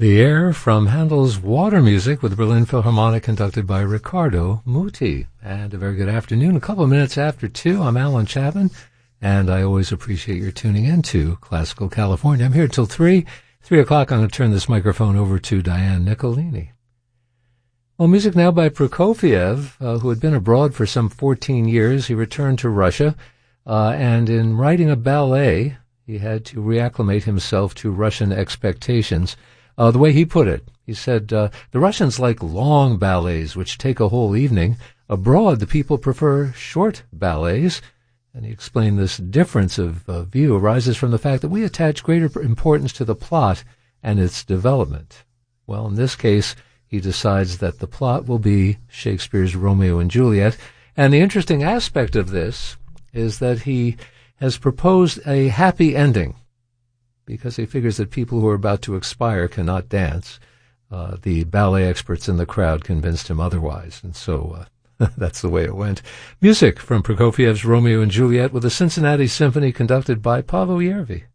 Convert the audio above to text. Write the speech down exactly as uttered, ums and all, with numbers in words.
The air from Handel's Water Music with the Berlin Philharmonic, conducted by Riccardo Muti. And a very good afternoon. A couple of minutes after two, I'm Alan Chapman, and I always appreciate your tuning in to Classical California. I'm here till three. Three o'clock, I'm going to turn this microphone over to Diane Nicolini. Well, music now by Prokofiev, uh, who had been abroad for some fourteen years. He returned to Russia, uh, and in writing a ballet, he had to reacclimate himself to Russian expectations. Uh, the way he put it, he said, uh, the Russians like long ballets, which take a whole evening. Abroad, the people prefer short ballets. And he explained this difference of uh, view arises from the fact that we attach greater importance to the plot and its development. Well, in this case, he decides that the plot will be Shakespeare's Romeo and Juliet. And the interesting aspect of this is that he has proposed a happy ending, because he figures that people who are about to expire cannot dance. Uh, the ballet experts in the crowd convinced him otherwise, and so uh, that's the way it went. Music from Prokofiev's Romeo and Juliet with the Cincinnati Symphony, conducted by Paavo Järvi.